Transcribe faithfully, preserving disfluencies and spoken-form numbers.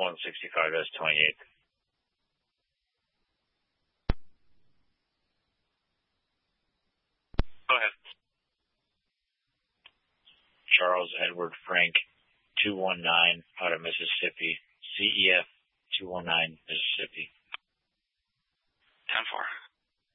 one sixty-five S twenty-eight. Go ahead. Charles Edward Frank, two one nine, out of Mississippi. C E F two one nine, Mississippi. ten four.